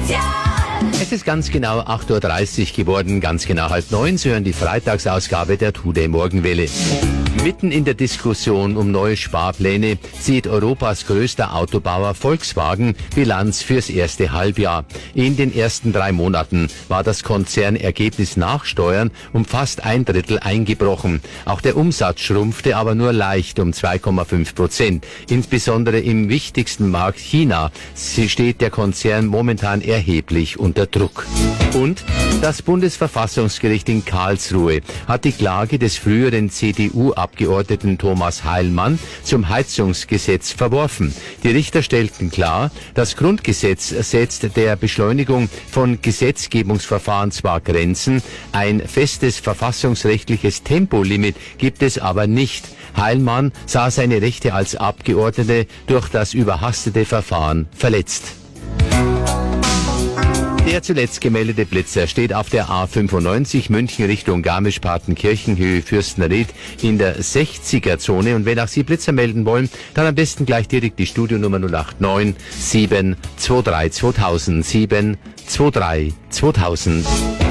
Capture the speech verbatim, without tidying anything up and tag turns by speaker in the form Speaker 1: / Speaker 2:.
Speaker 1: Es ist ganz genau acht Uhr dreißig geworden, ganz genau halb neun. Sie hören die Freitagsausgabe der Today Morgenwelle. Mitten in der Diskussion um neue Sparpläne zieht Europas größter Autobauer Volkswagen Bilanz fürs erste Halbjahr. In den ersten drei Monaten war das Konzernergebnis nach Steuern um fast ein Drittel eingebrochen. Auch der Umsatz schrumpfte aber nur leicht um zwei Komma fünf Prozent. Insbesondere im wichtigsten Markt China steht der Konzern momentan erheblich unter Druck. Und das Bundesverfassungsgericht in Karlsruhe hat die Klage des früheren C D U-Abgeordneten Thomas Heilmann zum Heizungsgesetz verworfen. Die Richter stellten klar, das Grundgesetz setzt der Beschleunigung von Gesetzgebungsverfahren zwar Grenzen, ein festes verfassungsrechtliches Tempolimit gibt es aber nicht. Heilmann sah seine Rechte als Abgeordnete durch das überhastete Verfahren verletzt. Der zuletzt gemeldete Blitzer steht auf der A fünfundneunzig München Richtung Garmisch-Partenkirchen, Höhe Fürstenried in der sechziger-Zone. Und wenn auch Sie Blitzer melden wollen, dann am besten gleich direkt die Studionummer null acht neun sieben zwei drei zweitausend sieben zwei drei zweitausend.